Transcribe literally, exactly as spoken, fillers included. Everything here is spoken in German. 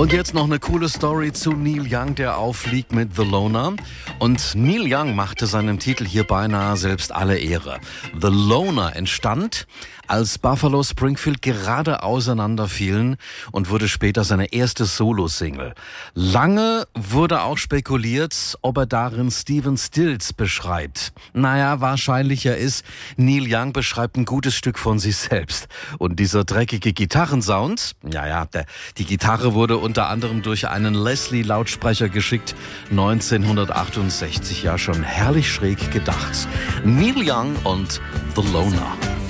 Und jetzt noch eine coole Story zu Neil Young, der aufliegt mit The Loner. Und Neil Young machte seinem Titel hier beinahe selbst alle Ehre. The Loner entstand, als Buffalo Springfield gerade auseinanderfielen und wurde später seine erste Solo-Single. Lange wurde auch spekuliert, ob er darin Stephen Stills beschreibt. Naja, wahrscheinlicher ist, Neil Young beschreibt ein gutes Stück von sich selbst. Und dieser dreckige Gitarrensound, ja, ja, der, die Gitarre wurde unter anderem durch einen Leslie-Lautsprecher geschickt, neunzehnhundertachtundsechzig, ja schon herrlich schräg gedacht. Neil Young und The Loner.